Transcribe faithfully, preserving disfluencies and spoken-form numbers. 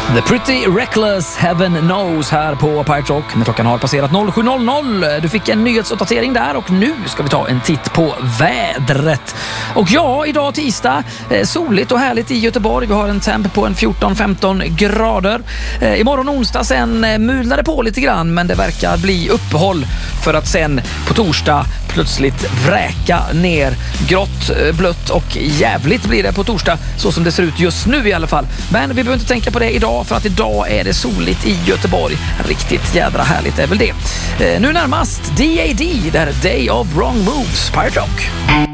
The Pretty Reckless Heaven Knows här på Pirate Rock när klockan har passerat sju noll noll. Du fick en nyhetsuppdatering där och nu ska vi ta en titt på vädret. Och ja, idag tisdag, eh, soligt och härligt i Göteborg. Vi har en temp på en fjorton femton grader. Eh, imorgon onsdag sen eh, mulnar det på lite grann, men det verkar bli uppehåll för att sen på torsdag plötsligt vräka ner. Grått, eh, blött och jävligt blir det på torsdag, så som det ser ut just nu i alla fall. Men vi behöver inte tänka på det idag, för att idag är det soligt i Göteborg. Riktigt jädra härligt är väl det. Eh, nu närmast D A D, där Day of Wrong Moves, Pirate Rock.